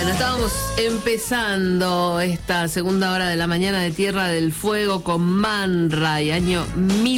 Bueno, estábamos empezando esta segunda hora de la mañana de Tierra del Fuego con Man Ray, año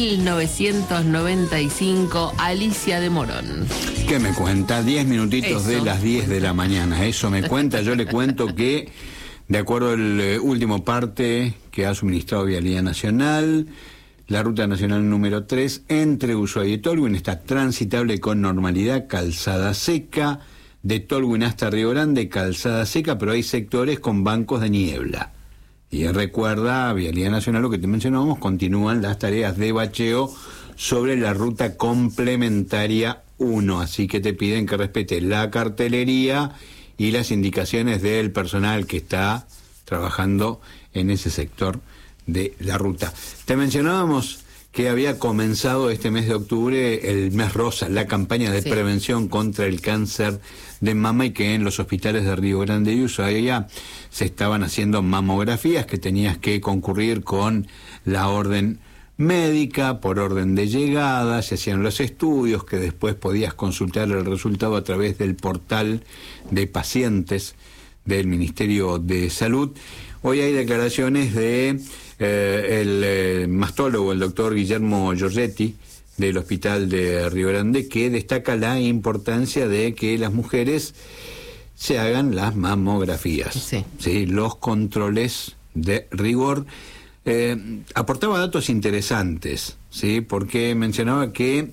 1995, Alicia de Morón. ¿Qué me cuenta? 10 minutitos Eso. De las 10 de la mañana. Eso me cuenta. Yo le cuento que, de acuerdo al último parte que ha suministrado Vialidad Nacional, la ruta nacional número 3 entre Ushuaia y Tolwyn está transitable con normalidad, calzada seca. De Tolwyn hasta Río Grande, calzada seca, pero hay sectores con bancos de niebla. Y recuerda, Vialidad Nacional, lo que te mencionábamos, continúan las tareas de bacheo sobre la ruta complementaria 1. Así que te piden que respetes la cartelería y las indicaciones del personal que está trabajando en ese sector de la ruta. Te mencionábamos que había comenzado este mes de octubre el mes rosa, la campaña de prevención contra el cáncer de mama, y que en los hospitales de Río Grande y Ushuaia se estaban haciendo mamografías que tenías que concurrir con la orden médica, por orden de llegada, se hacían los estudios que después podías consultar el resultado a través del portal de pacientes del Ministerio de Salud. Hoy hay declaraciones de el mastólogo, el doctor Guillermo Giorgetti, del Hospital de Río Grande, que destaca la importancia de que las mujeres se hagan las mamografías, ¿sí? Los controles de rigor. Aportaba datos interesantes, ¿sí? Porque mencionaba que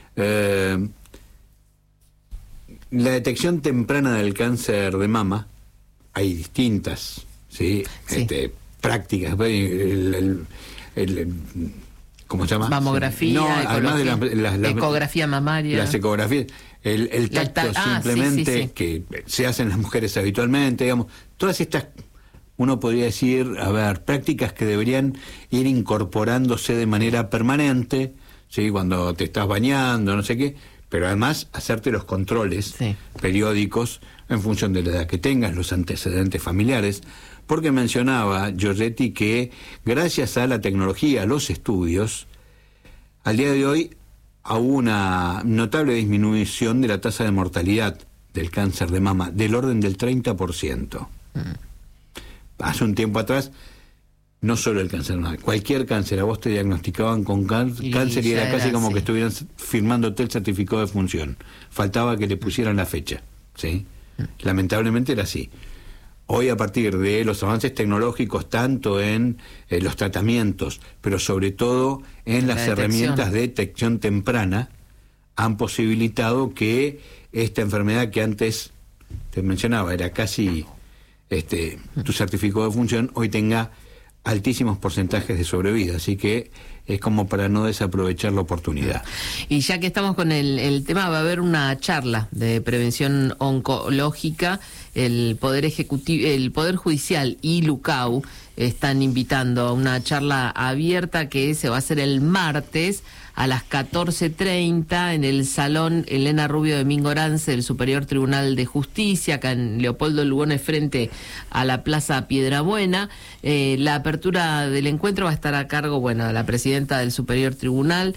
la detección temprana del cáncer de mama, hay distintas, ¿sí? Prácticas, ¿cómo se llama? Mamografía, no, además de la ecografía mamaria. Las ecografías, el tacto simplemente que se hacen las mujeres habitualmente, digamos, todas estas, uno podría decir, prácticas que deberían ir incorporándose de manera permanente, ¿sí? Cuando te estás bañando, no sé qué, pero además hacerte los controles periódicos en función de la edad que tengas, los antecedentes familiares, porque mencionaba Giorgetti que gracias a la tecnología, a los estudios, al día de hoy hubo una notable disminución de la tasa de mortalidad del cáncer de mama, del orden del 30%. Hace un tiempo atrás, no solo el cáncer de mama, cualquier cáncer, a vos te diagnosticaban con cáncer y era casi como que estuvieran firmándote el certificado de función. Faltaba que le pusieran la fecha, ¿sí? Lamentablemente era así. Hoy, a partir de los avances tecnológicos, tanto en los tratamientos, pero sobre todo en las herramientas de detección temprana, han posibilitado que esta enfermedad que antes te mencionaba era casi tu certificado de función, hoy tenga altísimos porcentajes de sobrevida, así que es como para no desaprovechar la oportunidad. Y ya que estamos con el tema, va a haber una charla de prevención oncológica. El Poder Ejecutivo, el Poder Judicial y Lucau están invitando a una charla abierta que se va a hacer el martes a las 14:30 en el Salón Elena Rubio de Mingorance del Superior Tribunal de Justicia, acá en Leopoldo Lugones, frente a la Plaza Piedrabuena. La apertura del encuentro va a estar a cargo, de la presidenta del Superior Tribunal,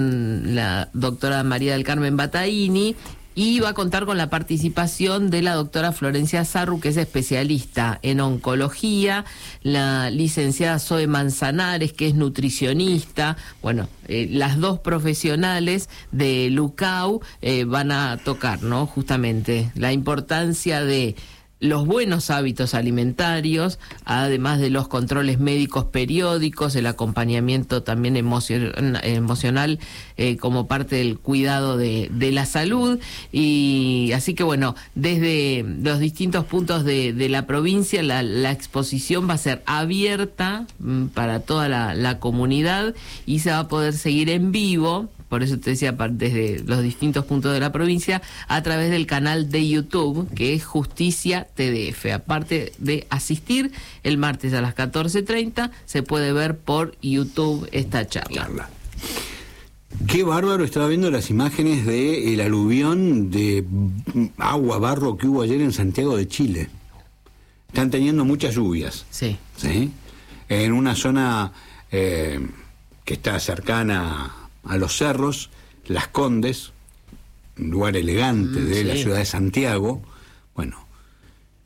la doctora María del Carmen Bataini, y va a contar con la participación de la doctora Florencia Sarru, que es especialista en oncología, la licenciada Zoe Manzanares, que es nutricionista. Las dos profesionales de Lucau van a tocar, ¿no?, justamente la importancia de los buenos hábitos alimentarios, además de los controles médicos periódicos, el acompañamiento también emocional como parte del cuidado de la salud. Y así que desde los distintos puntos de la provincia la exposición va a ser abierta para toda la comunidad y se va a poder seguir en vivo. Por eso te decía, desde los distintos puntos de la provincia, a través del canal de YouTube, que es Justicia TDF. Aparte de asistir el martes a las 14:30, se puede ver por YouTube esta charla. Qué bárbaro, estaba viendo las imágenes del aluvión de agua, barro que hubo ayer en Santiago de Chile. Están teniendo muchas lluvias. Sí. En una zona que está cercana a los cerros, Las Condes, un lugar elegante de la ciudad de Santiago.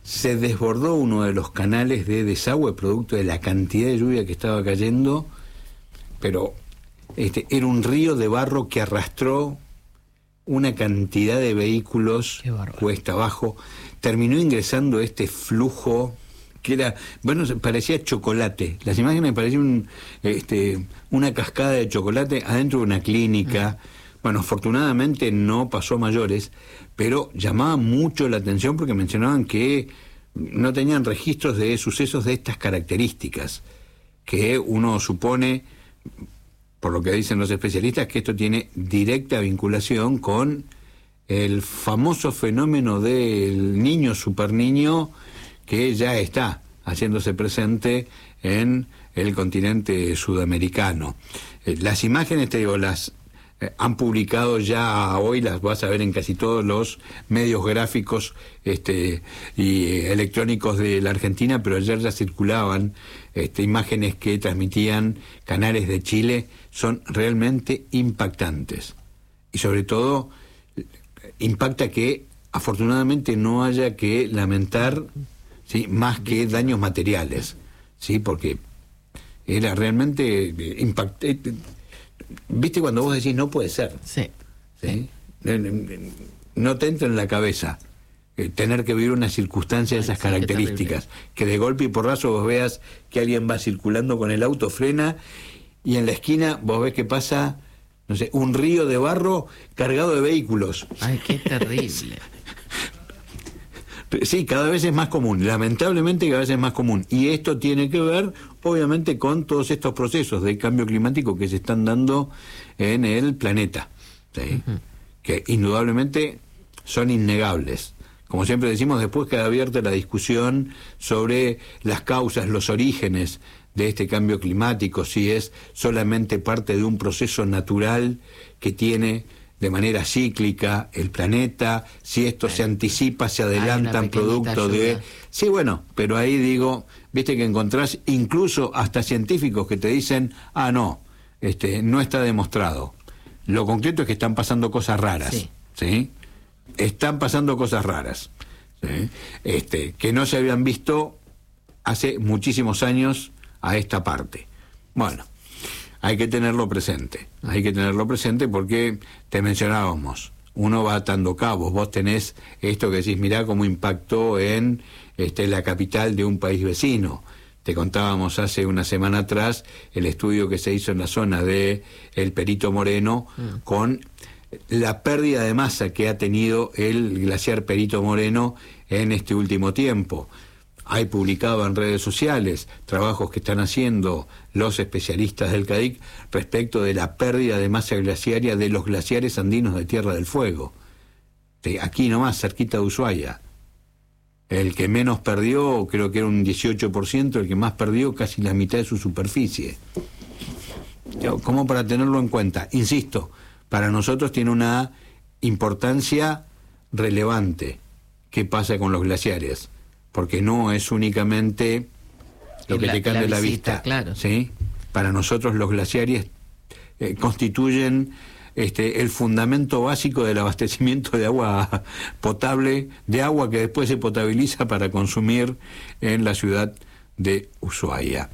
se desbordó uno de los canales de desagüe producto de la cantidad de lluvia que estaba cayendo, pero era un río de barro que arrastró una cantidad de vehículos cuesta abajo. Terminó ingresando este flujo que era, bueno, parecía chocolate. Las imágenes parecían una cascada de chocolate adentro de una clínica. Bueno, afortunadamente no pasó a mayores, pero llamaba mucho la atención porque mencionaban que no tenían registros de sucesos de estas características, que uno supone, por lo que dicen los especialistas, que esto tiene directa vinculación con el famoso fenómeno del niño superniño que ya está haciéndose presente en el continente sudamericano. Las imágenes, te digo, las han publicado ya hoy, las vas a ver en casi todos los medios gráficos y electrónicos de la Argentina, pero ayer ya circulaban imágenes que transmitían canales de Chile. Son realmente impactantes. Y sobre todo, impacta que afortunadamente no haya que lamentar, ¿sí?, más que daños materiales, ¿sí?, porque era realmente impactante. ¿Viste cuando vos decís no puede ser? Sí. ¿Sí? No te entra en la cabeza tener que vivir una circunstancia de esas características, que de golpe y porrazo vos veas que alguien va circulando con el auto, frena, y en la esquina vos ves que pasa, no sé, un río de barro cargado de vehículos. Ay, qué terrible. Sí, cada vez es más común, lamentablemente cada vez es más común. Y esto tiene que ver, obviamente, con todos estos procesos de cambio climático que se están dando en el planeta, ¿sí? Que indudablemente son innegables. Como siempre decimos, después queda abierta la discusión sobre las causas, los orígenes de este cambio climático, si es solamente parte de un proceso natural que tiene de manera cíclica el planeta, si esto se anticipa, se adelantan producto de... Sí, bueno, pero ahí digo, viste que encontrás incluso hasta científicos que te dicen, no está demostrado. Lo concreto es que están pasando cosas raras, ¿sí? Están pasando cosas raras, ¿sí? Que no se habían visto hace muchísimos años a esta parte. Bueno, hay que tenerlo presente porque te mencionábamos, uno va atando cabos. Vos tenés esto que decís, mirá cómo impactó en la capital de un país vecino. Te contábamos hace una semana atrás el estudio que se hizo en la zona de el Perito Moreno con la pérdida de masa que ha tenido el glaciar Perito Moreno en este último tiempo. Hay publicado en redes sociales trabajos que están haciendo los especialistas del CADIC respecto de la pérdida de masa glaciaria de los glaciares andinos de Tierra del Fuego. Aquí nomás, cerquita de Ushuaia. El que menos perdió, creo que era un 18%, el que más perdió casi la mitad de su superficie. Como para tenerlo en cuenta. Insisto, para nosotros tiene una importancia relevante qué pasa con los glaciares, porque no es únicamente lo que te cambia la vista, claro. ¿sí? Para nosotros los glaciares constituyen el fundamento básico del abastecimiento de agua potable, de agua que después se potabiliza para consumir en la ciudad de Ushuaia.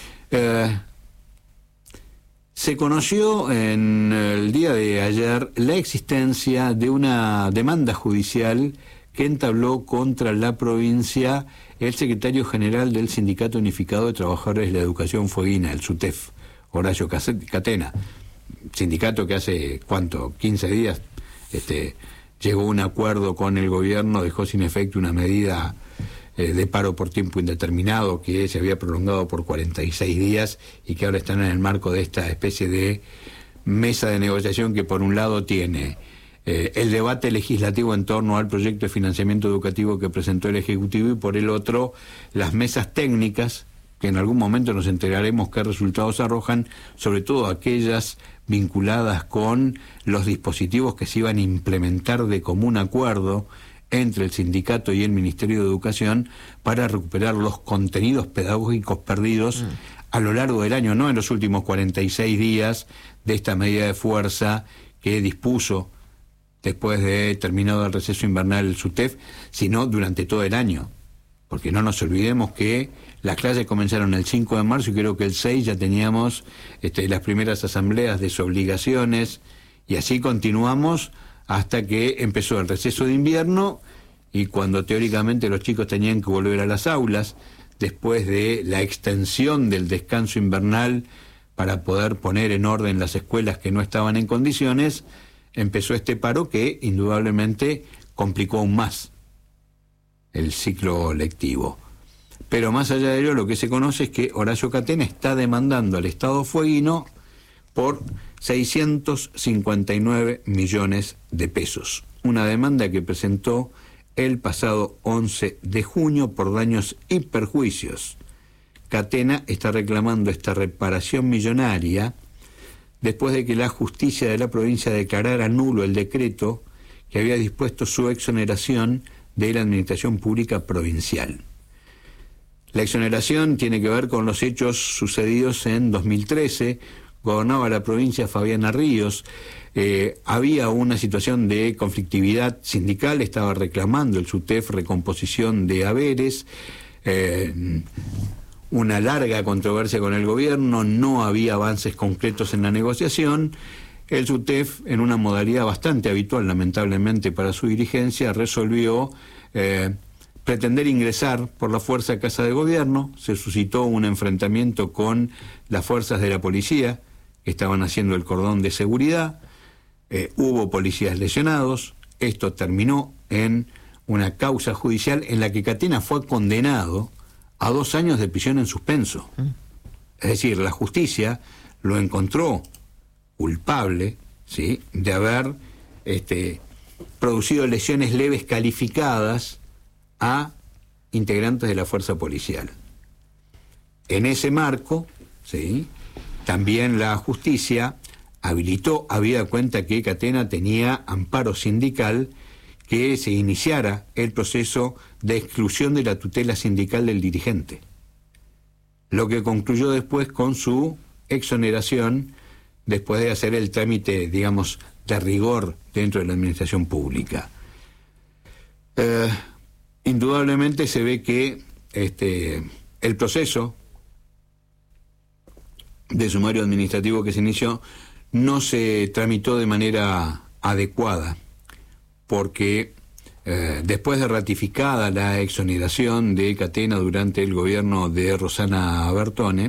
Se conoció en el día de ayer la existencia de una demanda judicial que entabló contra la provincia el secretario general del Sindicato Unificado de Trabajadores de la Educación Fueguina, el SUTEF, Horacio Catena, sindicato que hace, 15 días, llegó a un acuerdo con el gobierno, dejó sin efecto una medida de paro por tiempo indeterminado que se había prolongado por 46 días y que ahora están en el marco de esta especie de mesa de negociación que por un lado tiene el debate legislativo en torno al proyecto de financiamiento educativo que presentó el Ejecutivo y por el otro las mesas técnicas que en algún momento nos enteraremos qué resultados arrojan, sobre todo aquellas vinculadas con los dispositivos que se iban a implementar de común acuerdo entre el sindicato y el Ministerio de Educación para recuperar los contenidos pedagógicos perdidos a lo largo del año, no en los últimos 46 días de esta medida de fuerza que dispuso después de terminado el receso invernal el SUTEF, sino durante todo el año. porque no nos olvidemos que las clases comenzaron el 5 de marzo y creo que el 6 ya teníamos las primeras asambleas de desobligaciones, y así continuamos hasta que empezó el receso de invierno, y cuando teóricamente los chicos tenían que volver a las aulas, después de la extensión del descanso invernal para poder poner en orden las escuelas que no estaban en condiciones, empezó este paro que indudablemente complicó aún más el ciclo lectivo. Pero más allá de ello, lo que se conoce es que Horacio Catena está demandando al Estado fueguino por 659 millones de pesos. Una demanda que presentó el pasado 11 de junio por daños y perjuicios. Catena está reclamando esta reparación millonaria después de que la justicia de la provincia declarara nulo el decreto que había dispuesto su exoneración de la administración pública provincial. La exoneración tiene que ver con los hechos sucedidos en 2013. Gobernaba la provincia Fabiana Ríos. Había una situación de conflictividad sindical, estaba reclamando el SUTEF recomposición de haberes, una larga controversia con el gobierno, no había avances concretos en la negociación. El SUTEF, en una modalidad bastante habitual, lamentablemente, para su dirigencia, resolvió pretender ingresar por la fuerza a Casa de Gobierno. Se suscitó un enfrentamiento con las fuerzas de la policía, que estaban haciendo el cordón de seguridad. Hubo policías lesionados. Esto terminó en una causa judicial en la que Catena fue condenado a 2 años de prisión en suspenso. Es decir, la justicia lo encontró culpable, ¿sí?, de haber producido lesiones leves calificadas a integrantes de la fuerza policial. En ese marco, ¿sí?, también la justicia habilitó, habida cuenta que Catena tenía amparo sindical, que se iniciara el proceso de exclusión de la tutela sindical del dirigente, lo que concluyó después con su exoneración después de hacer el trámite, digamos, de rigor dentro de la administración pública. Indudablemente se ve que el proceso de sumario administrativo que se inició no se tramitó de manera adecuada, porque después de ratificada la exoneración de Catena durante el gobierno de Rosana Bertone,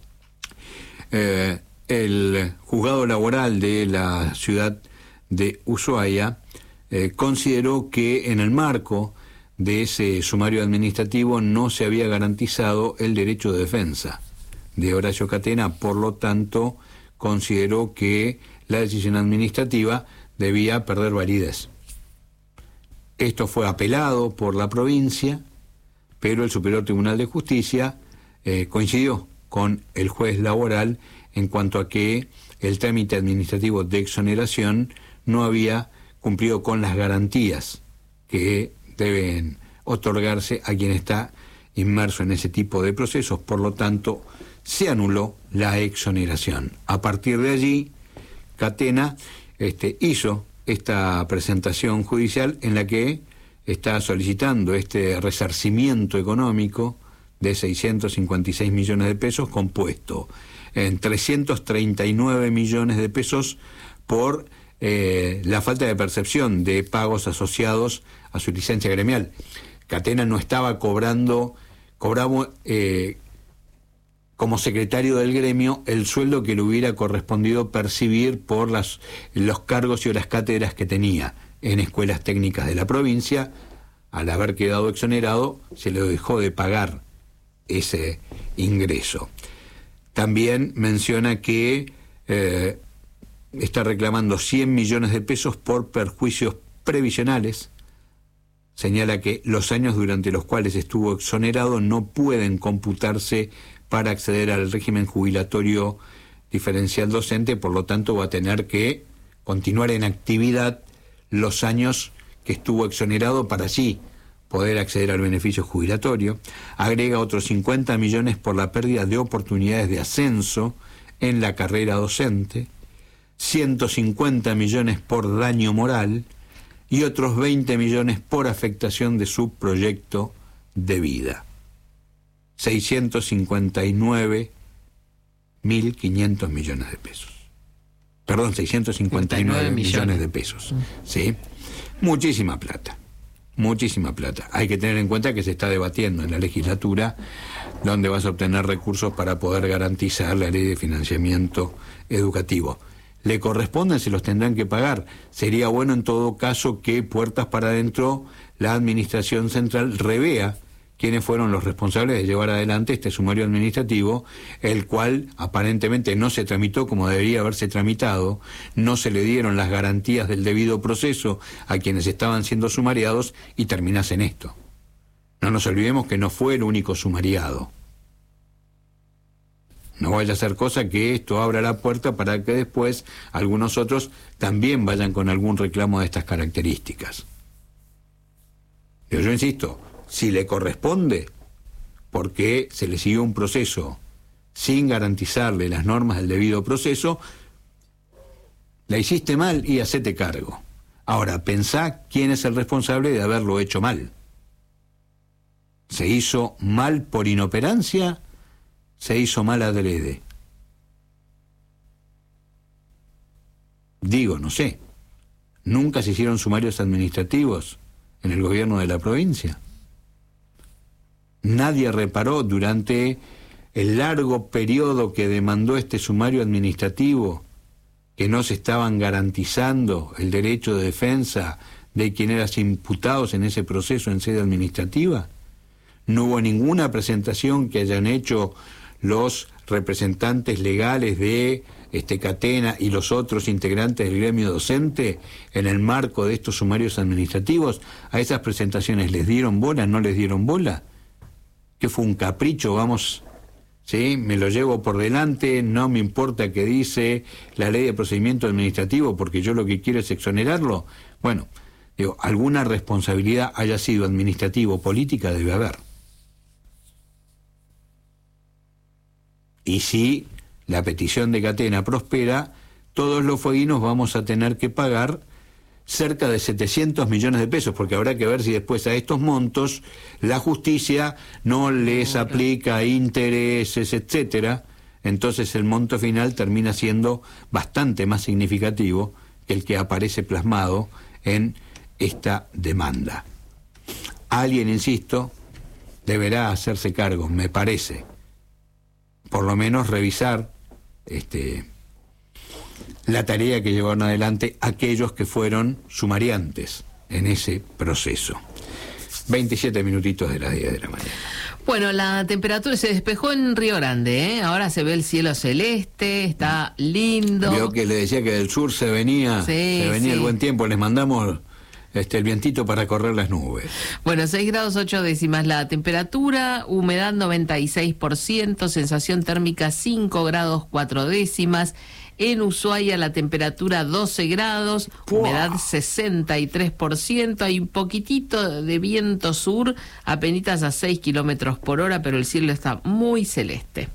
el juzgado laboral de la ciudad de Ushuaia consideró que en el marco de ese sumario administrativo no se había garantizado el derecho de defensa de Horacio Catena, por lo tanto consideró que la decisión administrativa debía perder validez. Esto fue apelado por la provincia, pero el Superior Tribunal de Justicia coincidió con el juez laboral en cuanto a que el trámite administrativo de exoneración no había cumplido con las garantías que deben otorgarse a quien está inmerso en ese tipo de procesos. Por lo tanto, se anuló la exoneración. A partir de allí, Catena hizo esta presentación judicial en la que está solicitando este resarcimiento económico de 656 millones de pesos, compuesto en 339 millones de pesos por la falta de percepción de pagos asociados a su licencia gremial. Catena no estaba cobraba como secretario del gremio el sueldo que le hubiera correspondido percibir por los cargos y horas cátedras que tenía en escuelas técnicas de la provincia. Al haber quedado exonerado, se le dejó de pagar ese ingreso. También menciona que está reclamando 100 millones de pesos por perjuicios previsionales. Señala que los años durante los cuales estuvo exonerado no pueden computarse para acceder al régimen jubilatorio diferencial docente, por lo tanto va a tener que continuar en actividad los años que estuvo exonerado para así poder acceder al beneficio jubilatorio. Agrega otros 50 millones por la pérdida de oportunidades de ascenso en la carrera docente, 150 millones por daño moral y otros 20 millones por afectación de su proyecto de vida. 659.500 millones de pesos. Perdón, 659 millones de pesos. ¿Sí? Muchísima plata. Muchísima plata. Hay que tener en cuenta que se está debatiendo en la legislatura dónde vas a obtener recursos para poder garantizar la ley de financiamiento educativo. Le corresponden, se los tendrán que pagar. Sería bueno en todo caso que puertas para adentro la administración central revea quiénes fueron los responsables de llevar adelante este sumario administrativo, el cual aparentemente no se tramitó como debería haberse tramitado, no se le dieron las garantías del debido proceso a quienes estaban siendo sumariados y terminase en esto. No nos olvidemos que no fue el único sumariado. No vaya a ser cosa que esto abra la puerta para que después algunos otros también vayan con algún reclamo de estas características. Pero yo insisto, si le corresponde, porque se le siguió un proceso sin garantizarle las normas del debido proceso, la hiciste mal y hacete cargo. Ahora, pensá quién es el responsable de haberlo hecho mal. ¿Se hizo mal por inoperancia? ¿Se hizo mal adrede? Digo, no sé. ¿Nunca se hicieron sumarios administrativos en el gobierno de la provincia? Nadie reparó durante el largo periodo que demandó este sumario administrativo que no se estaban garantizando el derecho de defensa de quienes eran imputados en ese proceso en sede administrativa. No hubo ninguna presentación que hayan hecho los representantes legales de Catena y los otros integrantes del gremio docente en el marco de estos sumarios administrativos. ¿A esas presentaciones les dieron bola? ¿No les dieron bola? ¿Que fue un capricho? Vamos, ¿sí? Me lo llevo por delante, no me importa qué dice la ley de procedimiento administrativo porque yo lo que quiero es exonerarlo. Bueno, digo, alguna responsabilidad haya sido administrativa o política debe haber. Y si la petición de Catena prospera, todos los fueguinos vamos a tener que pagar cerca de 700 millones de pesos, porque habrá que ver si después a estos montos la justicia no les aplica intereses, etcétera. Entonces el monto final termina siendo bastante más significativo que el que aparece plasmado en esta demanda. Alguien, insisto, deberá hacerse cargo, me parece, por lo menos revisar la tarea que llevaron adelante aquellos que fueron sumariantes en ese proceso. 27 minutitos de las 10 de la mañana. Bueno, la temperatura se despejó en Río Grande, ¿eh? Ahora se ve el cielo celeste, está lindo. Veo que le decía que del sur se venía el buen tiempo, les mandamos el vientito para correr las nubes. Bueno, 6 grados 8 décimas la temperatura, humedad 96%, sensación térmica 5 grados 4 décimas. En Ushuaia la temperatura 12 grados, humedad 63%, hay un poquitito de viento sur, apenitas a 6 kilómetros por hora, pero el cielo está muy celeste.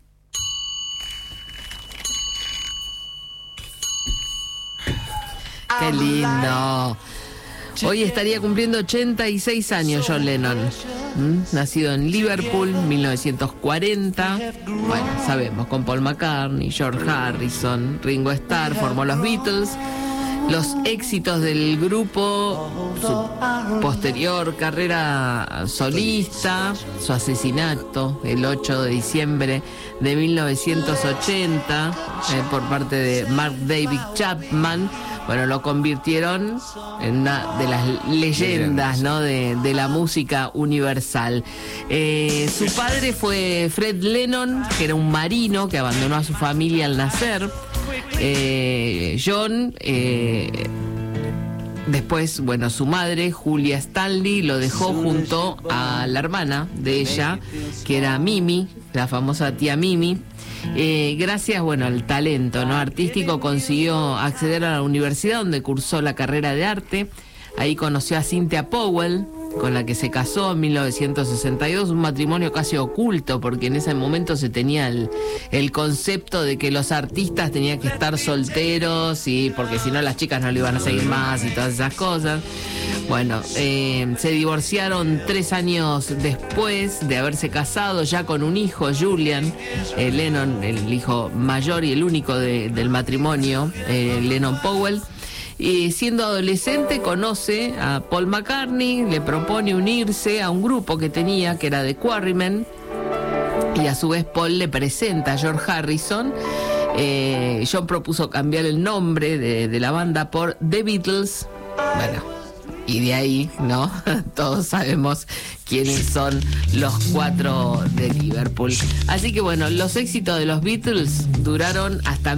¡Qué lindo! Hoy estaría cumpliendo 86 años John Lennon, nacido en Liverpool, 1940. Bueno, sabemos, con Paul McCartney, George Harrison, Ringo Starr, formó los Beatles. Los éxitos del grupo, su posterior carrera solista, su asesinato el 8 de diciembre de 1980 por parte de Mark David Chapman, bueno, lo convirtieron en una de las leyendas, ¿no?, de la música universal. Su padre fue Fred Lennon, que era un marino que abandonó a su familia al nacer. John, después, bueno, su madre, Julia Stanley, lo dejó junto a la hermana de ella, que era Mimi, la famosa tía Mimi. Gracias, bueno, al talento, ¿no?, artístico, consiguió acceder a la universidad donde cursó la carrera de arte. Ahí conoció a Cynthia Powell, con la que se casó en 1962, un matrimonio casi oculto, porque en ese momento se tenía el concepto de que los artistas tenían que estar solteros, y porque si no las chicas no lo iban a seguir más y todas esas cosas. Bueno, se divorciaron 3 años después de haberse casado, ya con un hijo, Julian Lennon, el hijo mayor y el único del matrimonio, Lennon Powell. Y siendo adolescente conoce a Paul McCartney, le propone unirse a un grupo que tenía, que era The Quarrymen, y a su vez Paul le presenta a George Harrison. John propuso cambiar el nombre de la banda por The Beatles. Bueno, y de ahí, ¿no? Todos sabemos quiénes son los 4 de Liverpool. Así que bueno, los éxitos de los Beatles duraron hasta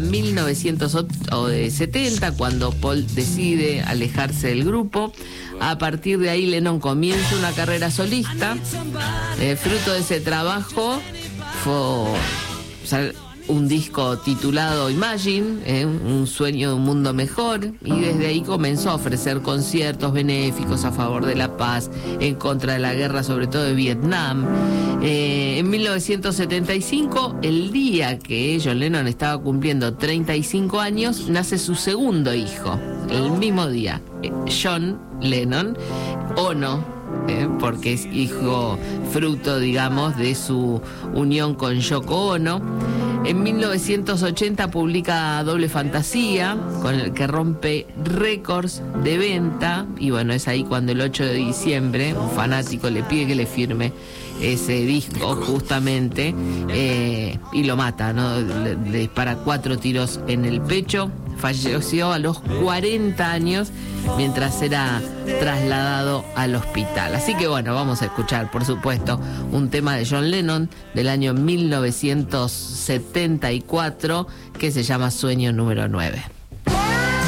1970, cuando Paul decide alejarse del grupo. A partir de ahí Lennon comienza una carrera solista. Fruto de ese trabajo fue un disco titulado Imagine, un sueño de un mundo mejor, y desde ahí comenzó a ofrecer conciertos benéficos a favor de la paz, en contra de la guerra, sobre todo de Vietnam. En 1975, el día que John Lennon estaba cumpliendo 35 años, nace su segundo hijo, el mismo día, John Lennon, Ono, porque es hijo fruto, digamos, de su unión con Yoko Ono. En 1980 publica Doble Fantasía, con el que rompe récords de venta, y bueno, es ahí cuando el 8 de diciembre un fanático le pide que le firme ese disco justamente, y lo mata, ¿no? Le dispara 4 tiros en el pecho. Falleció a los 40 años mientras era trasladado al hospital. Así que bueno, vamos a escuchar, por supuesto, un tema de John Lennon del año 1974 que se llama Sueño número 9.